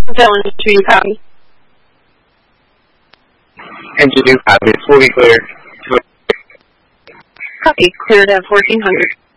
Telemetry, copy. Engine 2, copy. It's fully clear. Copy. Cleared at 1400.